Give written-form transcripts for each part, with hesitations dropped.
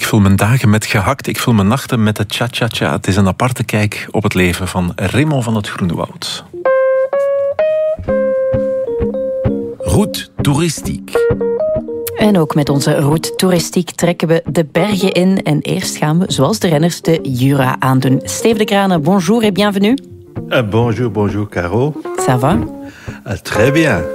Ik vul mijn dagen met gehakt, ik vul mijn nachten met de cha-cha-cha. Het is een aparte kijk op het leven van Raymond van het Groenewoud. Route toeristiek. En ook met onze route toeristiek trekken we de bergen in. En eerst gaan we, zoals de renners, de Jura aandoen. Steve de Kranen, bonjour et bienvenue. Bonjour, Caro. Ça va? Très bien.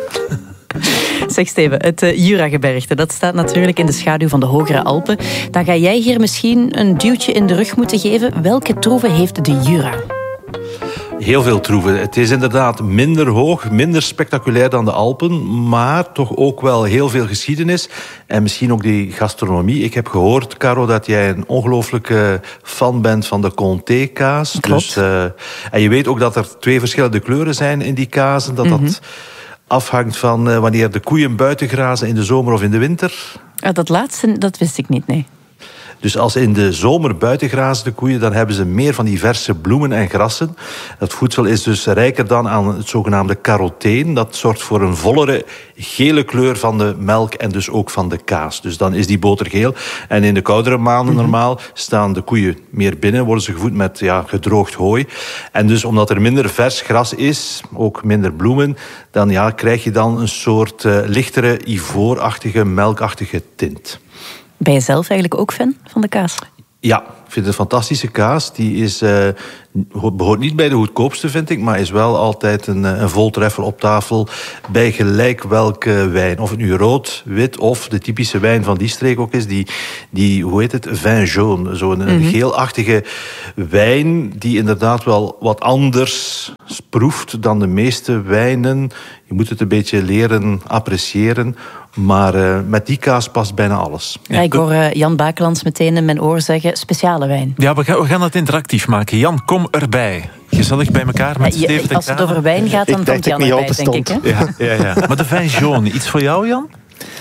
Zeg Steven, het Jura-gebergte, dat staat natuurlijk in de schaduw van de Hogere Alpen. Dan ga jij hier misschien een duwtje in de rug moeten geven. Welke troeven heeft de Jura? Heel veel troeven. Het is inderdaad minder hoog, minder spectaculair dan de Alpen, maar toch ook wel heel veel geschiedenis en misschien ook die gastronomie. Ik heb gehoord, Caro, dat jij een ongelooflijke fan bent van de Comté-kaas. Klopt. Dus, en je weet ook dat er 2 verschillende kleuren zijn in die kazen, dat afhangt van wanneer de koeien buiten grazen in de zomer of in de winter. Dat laatste, dat wist ik niet, nee. Dus als in de zomer buiten grazen de koeien, dan hebben ze meer van die verse bloemen en grassen. Dat voedsel is dus rijker dan aan het zogenaamde caroteen. Dat zorgt voor een vollere gele kleur van de melk en dus ook van de kaas. Dus dan is die boter geel. En in de koudere maanden normaal staan de koeien meer binnen, worden ze gevoed met gedroogd hooi. En dus omdat er minder vers gras is, ook minder bloemen, dan krijg je dan een soort lichtere, ivoorachtige, melkachtige tint. Ben je zelf eigenlijk ook fan van de kaas? Ja, ik vind het een fantastische kaas. Die is, behoort niet bij de goedkoopste, vind ik, maar is wel altijd een voltreffer op tafel bij gelijk welke wijn. Of het nu rood, wit of de typische wijn van die streek ook is, die hoe heet het, vin jaune. Zo'n geelachtige wijn die inderdaad wel wat anders proeft dan de meeste wijnen. Je moet het een beetje leren appreciëren. Maar met die kaas past bijna alles. Ja, ik hoor Jan Bakelands meteen in mijn oor zeggen, speciale wijn. Ja, we gaan het interactief maken. Jan, kom erbij. Gezellig bij elkaar met Steven de Kranen. Als het over wijn gaat, dan komt Jan erbij, denk ik. Hè? Ja. Maar de vin jaune, iets voor jou, Jan?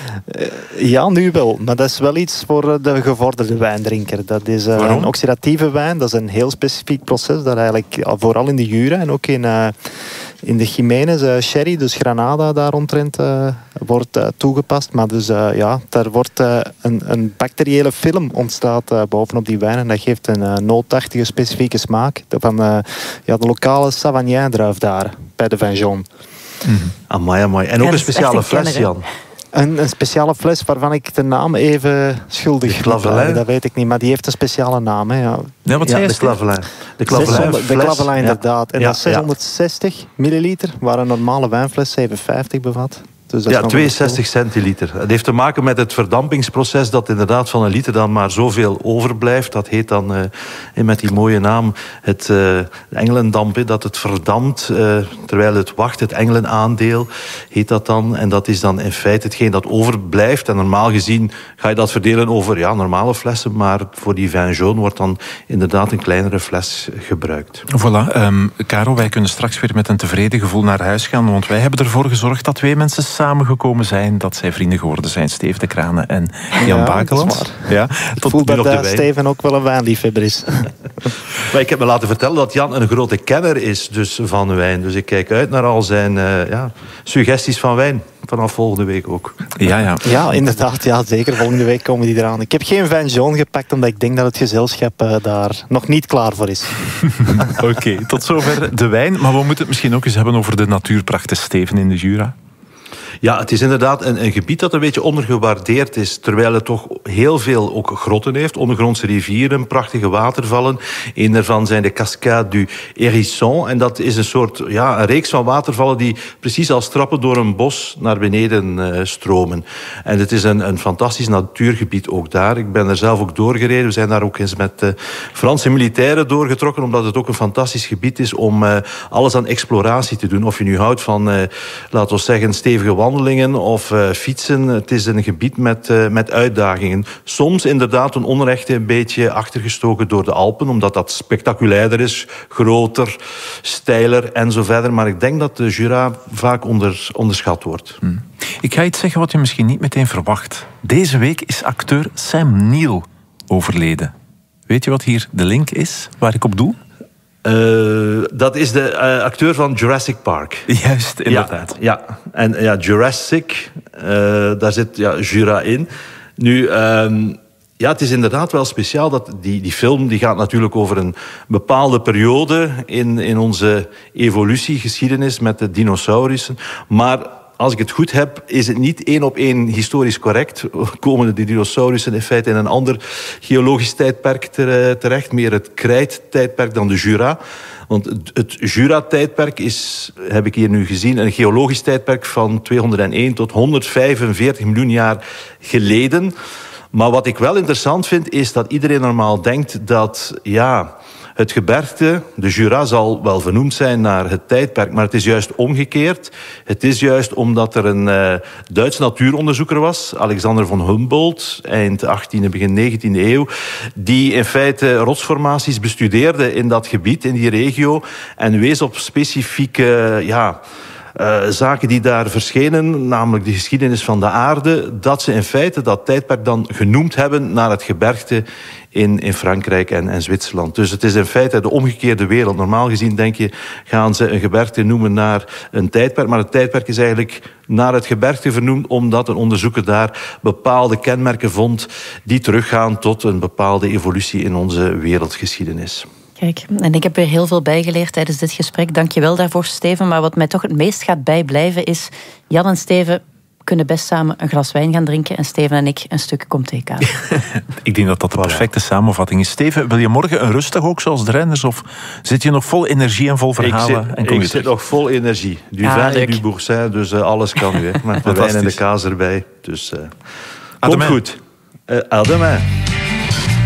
Ja, nu wel. Maar dat is wel iets voor de gevorderde wijndrinker. Dat is een oxidatieve wijn. Dat is een heel specifiek proces. Dat eigenlijk vooral in de Jura en ook in de Jiménez sherry, dus Granada daar omtrent, wordt toegepast. Maar dus daar wordt een bacteriële film ontstaat bovenop die wijn. En dat geeft een nootachtige specifieke smaak van de lokale Savagnin-druif daar bij de vin jaune. Amai. En ook een speciale fles, Jan. Een speciale fles waarvan ik de naam even schuldig ben. Dat weet ik niet, maar die heeft een speciale naam. Hè, ja. Ja, wat zei je? De Clavelin. De Clavelin, inderdaad. En dat is 660 milliliter, waar een normale wijnfles 750 bevat. Dus dat 62 centiliter. Het heeft te maken met het verdampingsproces dat inderdaad van een liter dan maar zoveel overblijft. Dat heet dan met die mooie naam het engelendamp, dat het verdampt terwijl het wacht. Het engelenaandeel heet dat dan. En dat is dan in feite hetgeen dat overblijft. En normaal gezien ga je dat verdelen over normale flessen, maar voor die vin jaune wordt dan inderdaad een kleinere fles gebruikt. Voilà. Caro, wij kunnen straks weer met een tevreden gevoel naar huis gaan, want wij hebben ervoor gezorgd dat 2 mensen samengekomen zijn, dat zij vrienden geworden zijn. Steve de Kranen en Jan Bakelands. Ja, ik voel dat Steven ook wel een wijnliefhebber is. Maar ik heb me laten vertellen dat Jan een grote kenner is dus van wijn. Dus ik kijk uit naar al zijn suggesties van wijn. Vanaf volgende week ook. Ja, inderdaad. Ja, zeker. Volgende week komen die eraan. Ik heb geen vin jaune gepakt, omdat ik denk dat het gezelschap daar nog niet klaar voor is. Oké, tot zover de wijn. Maar we moeten het misschien ook eens hebben over de natuurprachten, Steven, in de Jura. Ja, het is inderdaad een gebied dat een beetje ondergewaardeerd is, terwijl het toch heel veel ook grotten heeft. Ondergrondse rivieren, prachtige watervallen. Een daarvan zijn de Cascades du Hérisson. En dat is een soort, een reeks van watervallen die precies als trappen door een bos naar beneden stromen. En het is een fantastisch natuurgebied ook daar. Ik ben er zelf ook doorgereden. We zijn daar ook eens met Franse militairen doorgetrokken, omdat het ook een fantastisch gebied is om alles aan exploratie te doen. Of je nu houdt van, laten we zeggen, stevige wandelingen of fietsen. Het is een gebied met uitdagingen. Soms inderdaad een onrechte een beetje achtergestoken door de Alpen, omdat dat spectaculairder is, groter, steiler en zo verder. Maar ik denk dat de Jura vaak onderschat wordt. Ik ga iets zeggen wat je misschien niet meteen verwacht. Deze week is acteur Sam Neill overleden. Weet je wat hier de link is, waar ik op doe? Dat is de acteur van Jurassic Park. Juist, inderdaad. Ja. En Jurassic, daar zit Jura in. Nu, Ja, het is inderdaad wel speciaal dat die film die gaat natuurlijk over een bepaalde periode in onze evolutiegeschiedenis met de dinosaurussen. Maar als ik het goed heb, is het niet 1 op 1 historisch correct. Komen de dinosaurussen in feite in een ander geologisch tijdperk terecht. Meer het krijttijdperk dan de Jura. Want het Jura-tijdperk is, heb ik hier nu gezien, een geologisch tijdperk van 201 tot 145 miljoen jaar geleden. Maar wat ik wel interessant vind, is dat iedereen normaal denkt dat het gebergte, de Jura, zal wel vernoemd zijn naar het tijdperk. Maar het is juist omgekeerd. Het is juist omdat er een Duitse natuuronderzoeker was, Alexander von Humboldt, eind 18e, begin 19e eeuw, die in feite rotsformaties bestudeerde in dat gebied, in die regio, en wees op specifieke zaken die daar verschenen, namelijk de geschiedenis van de aarde, dat ze in feite dat tijdperk dan genoemd hebben naar het gebergte in Frankrijk en Zwitserland. Dus het is in feite de omgekeerde wereld. Normaal gezien denk je, gaan ze een gebergte noemen naar een tijdperk, maar het tijdperk is eigenlijk naar het gebergte vernoemd, omdat een onderzoeker daar bepaalde kenmerken vond die teruggaan tot een bepaalde evolutie in onze wereldgeschiedenis. Kijk, en ik heb weer heel veel bijgeleerd tijdens dit gesprek. Dank je wel daarvoor, Steven. Maar wat mij toch het meest gaat bijblijven is, Jan en Steven kunnen best samen een glas wijn gaan drinken en Steven en ik een stuk Comté-kaas. Ik denk dat dat de perfecte samenvatting is. Steven, wil je morgen een rustig ook zoals de renners? Of zit je nog vol energie en vol verhalen? Ik zit nog vol energie. Du vin et du boursin, dus alles kan nu. Met de wijn en de kaas erbij. Dus komt goed. À demain.